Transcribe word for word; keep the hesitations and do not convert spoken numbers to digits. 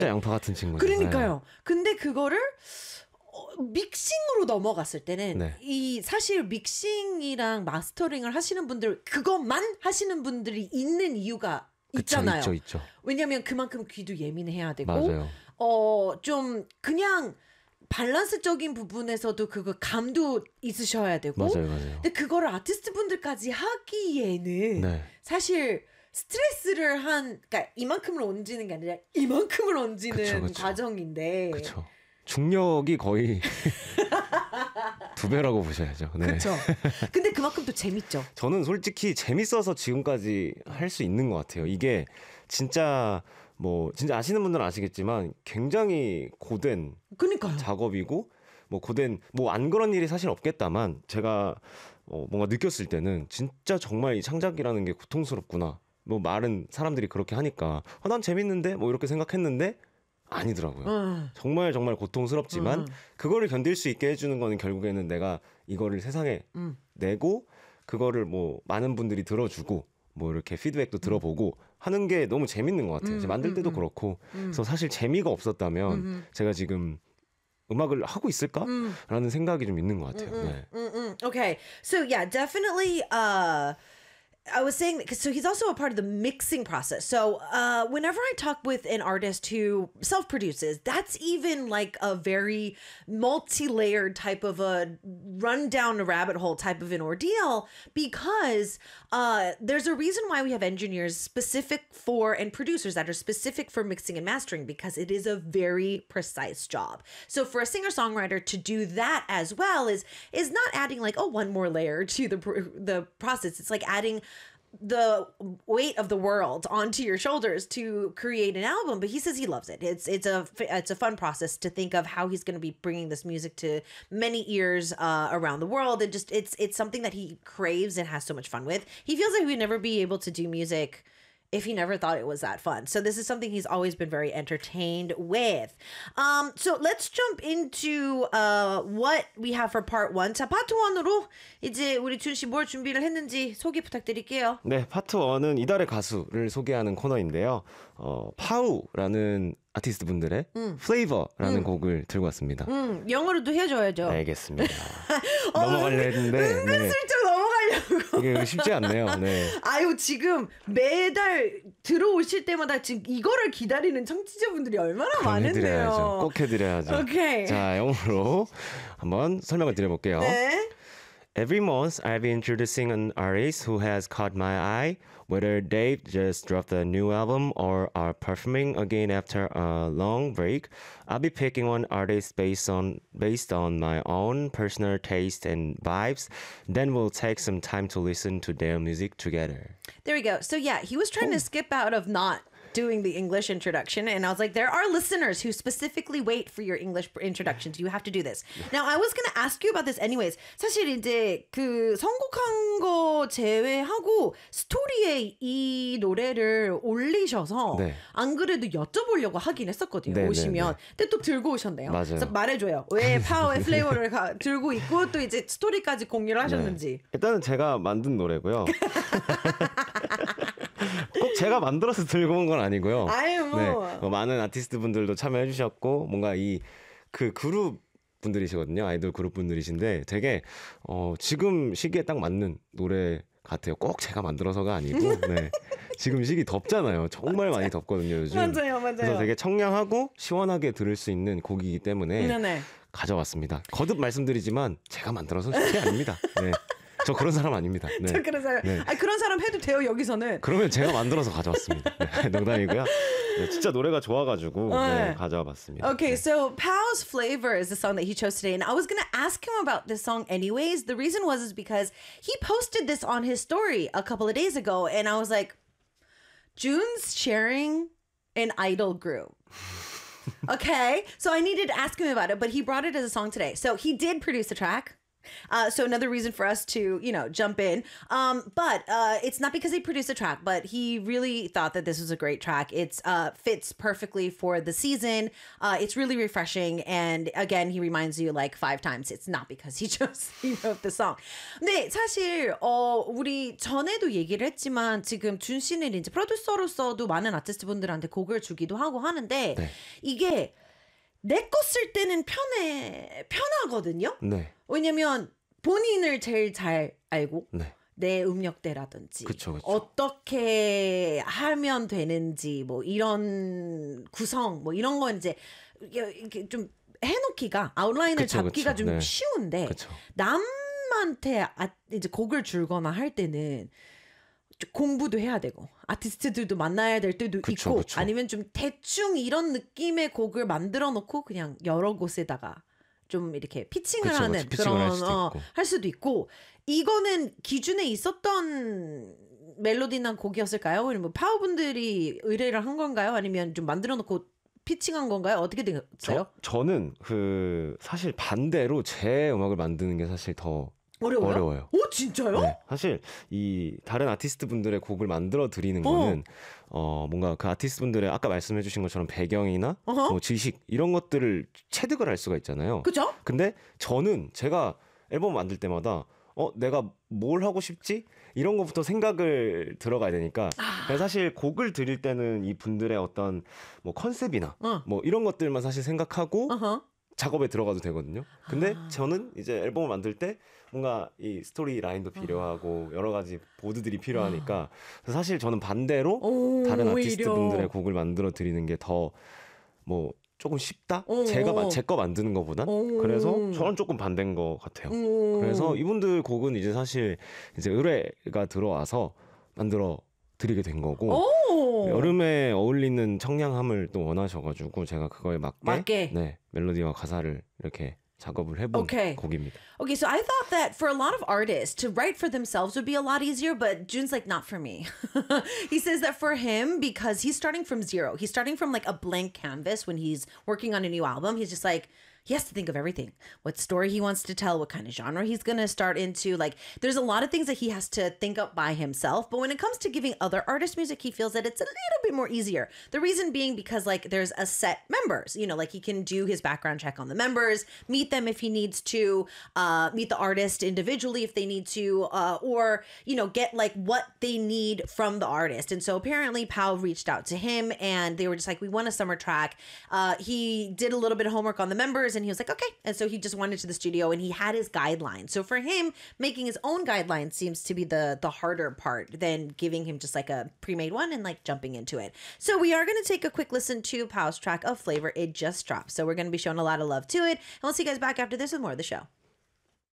진짜 양파 같은 친구죠. 그러니까요. 네. 근데 그거를 어, 믹싱으로 넘어갔을 때는 네. 이 사실 믹싱이랑 마스터링을 하시는 분들 그것만 하시는 분들이 있는 이유가 그쵸, 있잖아요. 있죠, 있죠. 왜냐하면 그만큼 귀도 예민해야 되고 맞아요. 어, 좀 그냥 밸런스적인 부분에서도 그거 감도 있으셔야 되고 맞아요, 맞아요. 근데 그거를 아티스트 분들까지 하기에는 네. 사실 스트레스를 한 그러니까 이만큼을 얹는 게 아니라 이만큼을 얹는 그쵸, 그쵸. 과정인데 그쵸. 중력이 거의 두 배라고 보셔야죠. 네. 그렇죠. 근데 그만큼 또 재밌죠. 저는 솔직히 재밌어서 지금까지 할 수 있는 것 같아요. 이게 진짜 뭐 진짜 아시는 분들은 아시겠지만 굉장히 고된 그러니까요. 작업이고 뭐 고된 뭐 안 그런 일이 사실 없겠다만 제가 어 뭔가 느꼈을 때는 진짜 정말 이 창작이라는 게 고통스럽구나. 뭐 말은 사람들이 그렇게 하니까 아, 난 재밌는데 뭐 이렇게 생각했는데 아니더라고요. 음. 정말 정말 고통스럽지만 음. 그거를 견딜 수 있게 해주는 거는 결국에는 내가 이거를 세상에 음. 내고 그거를 뭐 많은 분들이 들어주고 뭐 이렇게 피드백도 들어보고 하는 게 너무 재밌는 것 같아요. 음, 만들 때도 음, 그렇고 음. 그래서 사실 재미가 없었다면 음, 제가 지금 음악을 하고 있을까라는 음. 생각이 좀 있는 것 같아요. 음, 네. 음, 음. Okay, so yeah, definitely. Uh... I was saying, so he's also a part of the mixing process. So uh, whenever I talk with an artist who self-produces, that's even like a very multi-layered type of a run down a rabbit hole type of an ordeal because uh, there's a reason why we have engineers specific for and producers that are specific for mixing and mastering because it is a very precise job. So for a singer-songwriter to do that as well is is not adding like, oh, one more layer to the the process. It's like adding the weight of the world onto your shoulders to create an album, but he says he loves it. It's it's a it's a fun process to think of how he's going to be bringing this music to many ears uh, around the world, and just it's it's something that he craves and has so much fun with. He feels like he would never be able to do music if he never thought it was that fun. So this is something he's always been very entertained with. Um, so let's jump into uh, what we have for part one. 자, 파트 원으로 이제 우리 준 씨 뭘 준비를 했는지 소개 부탁드릴게요. 네, 파트 원은 이달의 가수를 소개하는 코너인데요. 어, 파우라는 아티스트 분들의 음. Flavor라는 음. 곡을 들고 왔습니다. 음, 영어로도 해줘야죠. 알겠습니다. 넘어가려 했는데 은근슬쩍 네. 넘어가려고. 이게 쉽지 않네요. 네. 아유 지금 매달 들어오실 때마다 지금 이거를 기다리는 청취자분들이 얼마나 많은데요. 해드려야죠. 꼭 해드려야죠. 오케이. 자, 영어로 한번 설명을 드려볼게요. 네. Every month, I'll be introducing an artist who has caught my eye, whether they've just dropped a new album or are performing again after a long break. I'll be picking one artist based on based on my own personal taste and vibes. Then we'll take some time to listen to their music together. There we go. So yeah, he was trying Ooh. to skip out of not doing the English introduction, and I was like, there are listeners who specifically wait for your English introductions. You have to do this. Now, I was going to ask you about this anyways. 사실 이제 그 선곡한 거 제외하고 스토리에 이 노래를 올리셔서 네. 안 그래도 여쭤보려고 하긴 했었거든요. 네, 오시면. 네, 네. 근데 또 들고 오셨네요. 맞아요. 그래서 말해줘요. 왜 파워의 플레이버를 가, 들고 있고 또 이제 스토리까지 공유를 하셨는지. 네. 일단은 제가 만든 노래고요. 꼭 제가 만들어서 들고 온 건 아니고요. 아유 뭐. 네, 뭐 많은 아티스트 분들도 참여해 주셨고 뭔가 이 그 그룹 분들이시거든요. 아이돌 그룹 분들이신데 되게 어 지금 시기에 딱 맞는 노래 같아요. 꼭 제가 만들어서가 아니고 네. 지금 시기 덥잖아요. 정말 맞아요. 많이 덥거든요, 요즘. 맞아요. 맞아요. 그래서 되게 청량하고 시원하게 들을 수 있는 곡이기 때문에 네네. 가져왔습니다. 거듭 말씀드리지만 제가 만들어서 그게 아닙니다. 네. 저 그런 사람 아닙니다. 네. 저 그런 사람. 네. 아 그런 사람 해도 돼요 여기서는. 그러면 제가 만들어서 가져왔습니다. 네, 농담이고요. 네, 진짜 노래가 좋아가지고 네, 가져와봤습니다. Okay, 네. so Pow's Flavor is the song that he chose today, and I was gonna ask him about this song anyways. The reason was is because he posted this on his story a couple of days ago, and I was like, June's sharing an idol group. Okay, so I needed to ask him about it, but he brought it as a song today. So he did produce the track. Uh, so another reason for us to, you know, jump in. Um, but uh, it's not because he produced a track, but he really thought that this was a great track. It's uh, fits perfectly for the season. Uh, it's really refreshing. And again, he reminds you like five times. It's not because he just he wrote the song. 네, 사실 어, 우리 전에도 얘기를 했지만 지금 준 씨는 이제 프로듀서로서도 많은 아티스트 분들한테 곡을 주기도 하고 하는데 네. 이게 내 거 쓸 때는 편해 편하거든요. 네. 왜냐면 본인을 제일 잘 알고 네. 내 음역대라든지 그쵸, 그쵸. 어떻게 하면 되는지 뭐 이런 구성 뭐 이런 거 이제 이렇게 좀 해놓기가 아웃라인을 그쵸, 잡기가 그쵸. 좀 네. 쉬운데 그쵸. 남한테 아, 이제 곡을 줄거나 할 때는 좀 공부도 해야 되고 아티스트들도 만나야 될 때도 그쵸, 있고 그쵸. 아니면 좀 대충 이런 느낌의 곡을 만들어 놓고 그냥 여러 곳에다가 좀 이렇게 피칭을 그쵸, 하는 그쵸. 피칭을 그런 할 수도 어, 있고. 할 수도 있고 이거는 기준에 있었던 멜로디나 곡이었을까요? 아니면 뭐 파워분들이 의뢰를 한 건가요? 아니면 좀 만들어 놓고 피칭한 건가요? 어떻게 됐어요? 저, 저는 그 사실 반대로 제 음악을 만드는 게 사실 더 어려워요? 어려워요. 오 진짜요? 네, 사실 이 다른 아티스트 분들의 곡을 만들어 드리는 어. 거는 어 뭔가 그 아티스트 분들의 아까 말씀해 주신 것처럼 배경이나 어허. 뭐 지식 이런 것들을 체득을 할 수가 있잖아요. 그죠? 근데 저는 제가 앨범 만들 때마다 어 내가 뭘 하고 싶지? 이런 것부터 생각을 들어가야 되니까 아. 그래서 사실 곡을 드릴 때는 이 분들의 어떤 뭐 컨셉이나 어. 뭐 이런 것들만 사실 생각하고 어허. 작업에 들어가도 되거든요. 근데 아. 저는 이제 앨범을 만들 때 뭔가 이 스토리 라인도 필요하고 여러 가지 보드들이 필요하니까 그래서 사실 저는 반대로 오, 다른 아티스트 오히려. 분들의 곡을 만들어 드리는 게 더 뭐 조금 쉽다? 오. 제가 제 거 만드는 것보단 오. 그래서 저는 조금 반대인 것 같아요. 오. 그래서 이분들 곡은 이제 사실 이제 의뢰가 들어와서 만들어 드리게 된 거고 오. 여름에 어울리는 청량함을 또 원하셔가지고 제가 그거에 맞게, 맞게. 네 멜로디와 가사를 이렇게 작업을 해본 오케이. 곡입니다. Okay, so I thought that for a lot of artists to write for themselves would be a lot easier, but Jun's like, not for me. He says that for him, because he's starting from zero, he's starting from like a blank canvas when he's working on a new album. He's just like, he has to think of everything. What story he wants to tell, what kind of genre he's going to start into. Like, there's a lot of things that he has to think up by himself. But when it comes to giving other artists music, he feels that it's a little bit more easier. The reason being because, like, there's a set members. You know, like, he can do his background check on the members, meet them if he needs to, uh, meet the artist individually if they need to, uh, or, you know, get, like, what they need from the artist. And so apparently Powell reached out to him, and they were just like, we want a summer track. Uh, he did a little bit of homework on the members, and he was like, okay. And so he just went into the studio and he had his guidelines. So for him, making his own guidelines seems to be the the harder part than giving him just like a pre-made one and like jumping into it. So we are going to take a quick listen to Powell's track of Flavor. It just dropped. So we're going to be showing a lot of love to it. And we'll see you guys back after this with more of the show.